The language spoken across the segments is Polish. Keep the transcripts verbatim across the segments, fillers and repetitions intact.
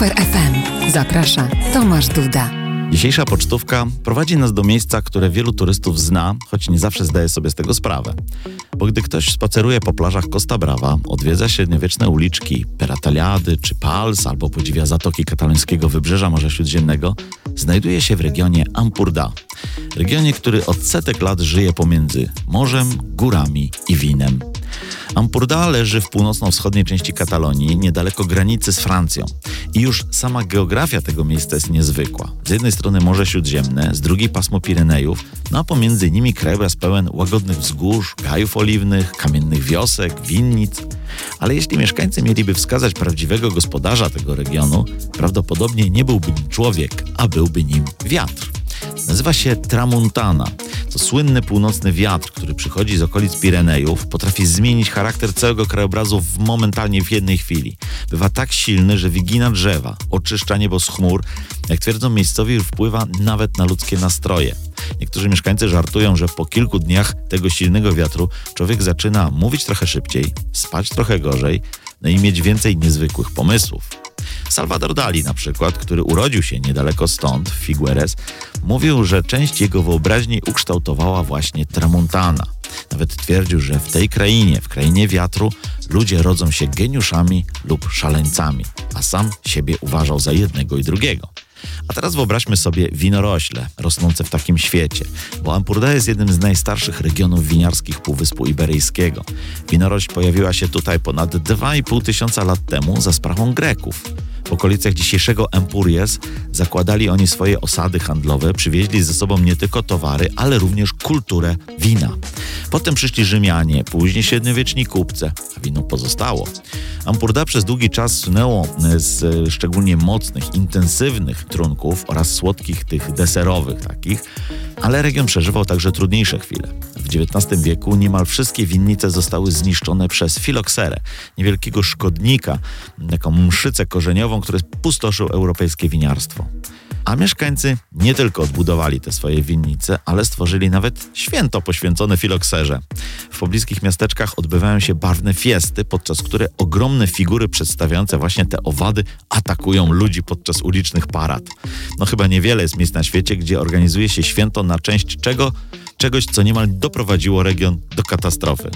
Super F M. Zaprasza Tomasz Duda. Dzisiejsza pocztówka prowadzi nas do miejsca, które wielu turystów zna, choć nie zawsze zdaje sobie z tego sprawę. Bo gdy ktoś spaceruje po plażach Costa Brava, odwiedza średniowieczne uliczki Perataliady czy Pals, albo podziwia zatoki katalońskiego wybrzeża Morza Śródziemnego, znajduje się w regionie Ampurdà. Regionie, który od setek lat żyje pomiędzy morzem, górami i winem. Ampurdà leży w północno-wschodniej części Katalonii, niedaleko granicy z Francją. I już sama geografia tego miejsca jest niezwykła. Z jednej strony Morze Śródziemne, z drugiej pasmo Pirenejów, no a pomiędzy nimi krajobraz pełen łagodnych wzgórz, gajów oliwnych, kamiennych wiosek, winnic. Ale jeśli mieszkańcy mieliby wskazać prawdziwego gospodarza tego regionu, prawdopodobnie nie byłby nim człowiek, a byłby nim wiatr. Nazywa się Tramuntana. To słynny północny wiatr, który przychodzi z okolic Pirenejów, potrafi zmienić charakter całego krajobrazu w momentalnie w jednej chwili. Bywa tak silny, że wygina drzewa, oczyszcza niebo z chmur, jak twierdzą miejscowi, wpływa nawet na ludzkie nastroje. Niektórzy mieszkańcy żartują, że po kilku dniach tego silnego wiatru człowiek zaczyna mówić trochę szybciej, spać trochę gorzej, no i mieć więcej niezwykłych pomysłów. Salvador Dali na przykład, który urodził się niedaleko stąd, w Figueres, mówił, że część jego wyobraźni ukształtowała właśnie Tramuntana. Nawet twierdził, że w tej krainie, w krainie wiatru, ludzie rodzą się geniuszami lub szaleńcami, a sam siebie uważał za jednego i drugiego. A teraz wyobraźmy sobie winorośle rosnące w takim świecie, bo Ampurdà jest jednym z najstarszych regionów winiarskich Półwyspu Iberyjskiego. Winorośl pojawiła się tutaj ponad dwa i pół tysiąca lat temu za sprawą Greków. W okolicach dzisiejszego Empúries zakładali oni swoje osady handlowe, przywieźli ze sobą nie tylko towary, ale również kulturę wina. Potem przyszli Rzymianie, później średniowieczni kupcy, a wino pozostało. Ampurdà przez długi czas słynęło z szczególnie mocnych, intensywnych trunków oraz słodkich, tych deserowych takich, ale region przeżywał także trudniejsze chwile. W dziewiętnastym wieku niemal wszystkie winnice zostały zniszczone przez filokserę, niewielkiego szkodnika, taką mszycę korzeniową, który pustoszył europejskie winiarstwo. A mieszkańcy nie tylko odbudowali te swoje winnice, ale stworzyli nawet święto poświęcone filokserze. W pobliskich miasteczkach odbywają się barwne fiesty, podczas których ogromne figury przedstawiające właśnie te owady atakują ludzi podczas ulicznych parad. No chyba niewiele jest miejsc na świecie, gdzie organizuje się święto na część czego? Czegoś, co niemal doprowadziło region do katastrofy.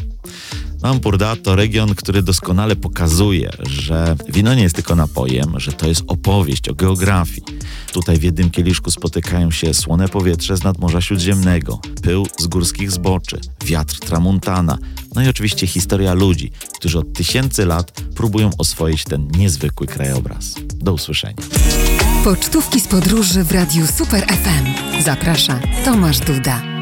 Ampurdà to region, który doskonale pokazuje, że wino nie jest tylko napojem, że to jest opowieść o geografii. Tutaj w jednym kieliszku spotykają się słone powietrze z nadmorza Śródziemnego, pył z górskich zboczy, wiatr Tramuntana, no i oczywiście historia ludzi, którzy od tysięcy lat próbują oswoić ten niezwykły krajobraz. Do usłyszenia. Pocztówki z podróży w Radiu Super F M. Zaprasza Tomasz Duda.